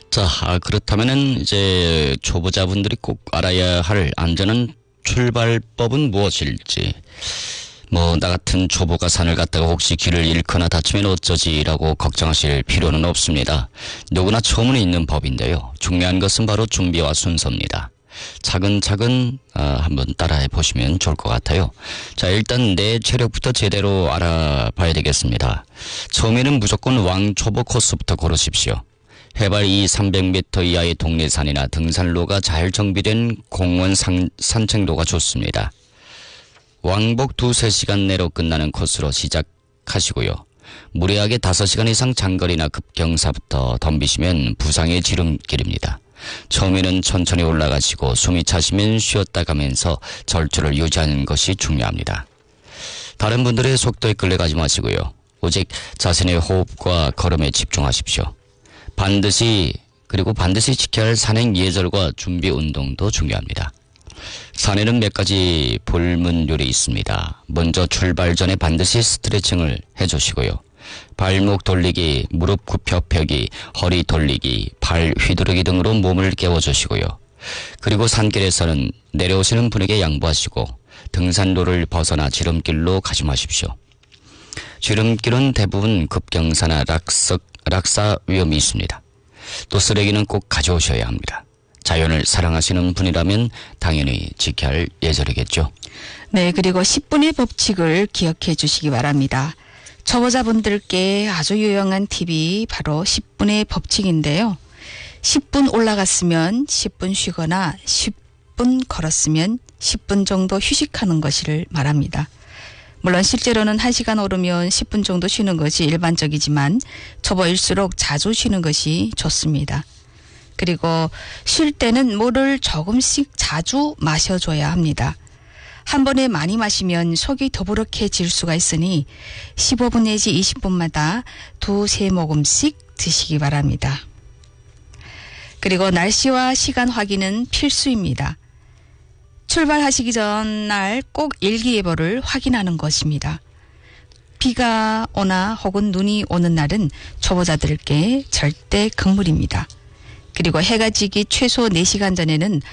자, 그렇다면은 이제 초보자분들이 꼭 알아야 할 안전한 출발법은 무엇일지. 나 같은 초보가 산을 갔다가 혹시 길을 잃거나 다치면 어쩌지라고 걱정하실 필요는 없습니다. 누구나 처음은 있는 법인데요. 중요한 것은 바로 준비와 순서입니다. 차근차근 한번 따라해 보시면 좋을 것 같아요. 자, 일단 내 체력부터 제대로 알아봐야 되겠습니다. 처음에는 무조건 왕초보 코스부터 고르십시오. 해발 300m 이하의 동네 산이나 등산로가 잘 정비된 공원 산책로가 좋습니다. 왕복 2-3시간 내로 끝나는 코스로 시작하시고요. 무리하게 5시간 이상 장거리나 급경사부터 덤비시면 부상의 지름길입니다. 처음에는 천천히 올라가시고 숨이 차시면 쉬었다 가면서 절주를 유지하는 것이 중요합니다. 다른 분들의 속도에 끌려가지 마시고요. 오직 자신의 호흡과 걸음에 집중하십시오. 반드시 지켜야 할 산행 예절과 준비 운동도 중요합니다. 산에는 몇 가지 불문율이 있습니다. 먼저 출발 전에 반드시 스트레칭을 해주시고요. 발목 돌리기, 무릎 굽혀 펴기, 허리 돌리기, 발 휘두르기 등으로 몸을 깨워주시고요. 그리고 산길에서는 내려오시는 분에게 양보하시고 등산로를 벗어나 지름길로 가지 마십시오. 지름길은 대부분 급경사나 낙사 위험이 있습니다. 또 쓰레기는 꼭 가져오셔야 합니다. 자연을 사랑하시는 분이라면 당연히 지켜야 할 예절이겠죠. 네, 그리고 10분의 법칙을 기억해 주시기 바랍니다. 초보자분들께 아주 유용한 팁이 바로 10분의 법칙인데요. 10분 올라갔으면 10분 쉬거나 10분 걸었으면 10분 정도 휴식하는 것을 말합니다. 물론 실제로는 1시간 오르면 10분 정도 쉬는 것이 일반적이지만 초보일수록 자주 쉬는 것이 좋습니다. 그리고 쉴 때는 물을 조금씩 자주 마셔줘야 합니다. 한 번에 많이 마시면 속이 더부룩해질 수가 있으니 15분 내지 20분마다 2-3모금씩 드시기 바랍니다. 그리고 날씨와 시간 확인은 필수입니다. 출발하시기 전날 꼭 일기예보를 확인하는 것입니다. 비가 오나 혹은 눈이 오는 날은 초보자들께 절대 금물입니다. 그리고 해가 지기 최소 4시간 전에는